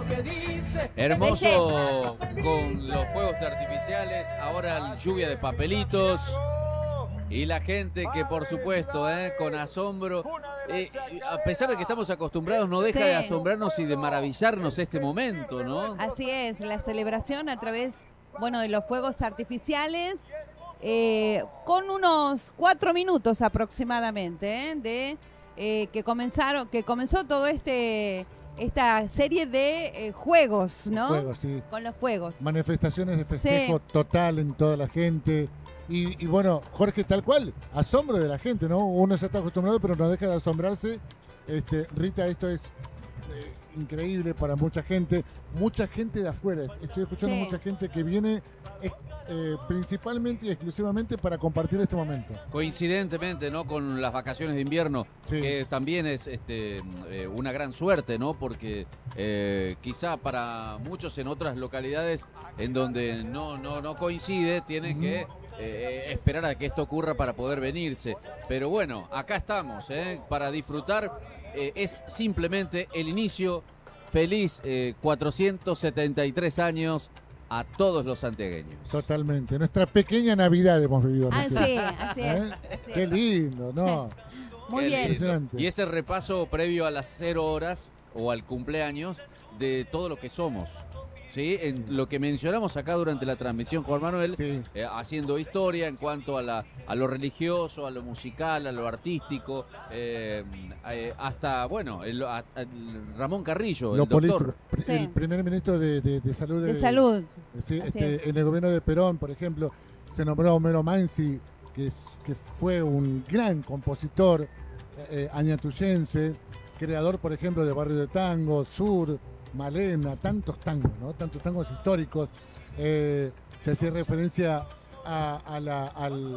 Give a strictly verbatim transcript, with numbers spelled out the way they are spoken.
Hermoso con los fuegos artificiales, ahora lluvia de papelitos y la gente que por supuesto, eh, con asombro, eh, a pesar de que estamos acostumbrados, no deja Sí. de asombrarnos y de maravillarnos este momento, ¿no? Así es, la celebración a través, bueno, de los fuegos artificiales, eh, con unos cuatro minutos aproximadamente, ¿eh? de eh, que comenzaron, que comenzó todo este esta serie de eh, juegos, ¿no? Juegos, sí. Con los fuegos. Manifestaciones de festejo Sí. total en toda la gente. Y, y bueno, Jorge, tal cual, asombro de la gente, ¿no? Uno ya está acostumbrado, pero no deja de asombrarse. Este, Rita, esto es eh, increíble para mucha gente, mucha gente de afuera. Estoy escuchando Sí. mucha gente que viene eh, eh, principalmente y exclusivamente para compartir este momento. Coincidentemente, ¿no? Con las vacaciones de invierno, Sí. que también es este, eh, una gran suerte, ¿no? Porque eh, quizá para muchos en otras localidades en donde no, no, no coincide, tienen que eh, esperar a que esto ocurra para poder venirse. Pero bueno, acá estamos, ¿eh? Para disfrutar. Eh, es simplemente el inicio. Feliz eh, cuatrocientos setenta y tres años a todos los santiagueños. Totalmente. Nuestra pequeña Navidad hemos vivido. Ah, recién. sí, así es. ¿Eh? así Qué es. lindo, ¿no? Muy Qué bien. lindo. Impresionante. Y ese repaso previo a las cero horas o al cumpleaños de todo lo que somos. ¿Sí? En lo que mencionamos acá durante la transmisión, Juan Manuel, Sí. eh, haciendo historia en cuanto a, la, a lo religioso, a lo musical, a lo artístico, eh, eh, hasta, bueno, el, a- a- Ramón Carrillo, Lo el doctor. político. Pr- Sí. El primer ministro de, de- de salud. De salud. Sí, Así este, es. en el gobierno de Perón, por ejemplo, se nombró a Homero Mansi, que, es, que fue un gran compositor eh, eh, añatuyense, creador, por ejemplo, de Barrio de Tango, Sur, Malena, tantos tangos, ¿no? Tantos tangos históricos. Eh, se hacía referencia a, a la, al